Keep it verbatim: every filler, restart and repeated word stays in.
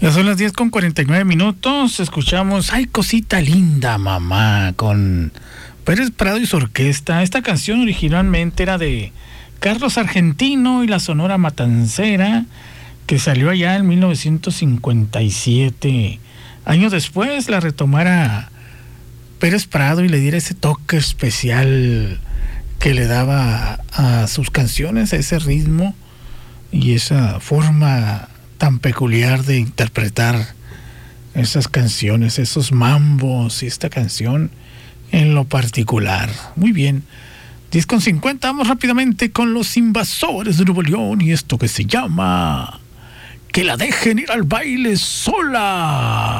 Ya son las diez con cuarenta y nueve minutos. Escuchamos Ay, cosita linda, mamá, con Pérez Prado y su orquesta. Esta canción originalmente era de Carlos Argentino y la Sonora Matancera, que salió allá en mil novecientos cincuenta y siete. Años después la retomara Pérez Prado y le diera ese toque especial que le daba a, a sus canciones, a ese ritmo y esa forma tan peculiar de interpretar esas canciones, esos mambos y esta canción en lo particular. Muy bien, diez con cincuenta, vamos rápidamente con los Invasores de Nuevo León y esto que se llama Que la dejen ir al baile sola.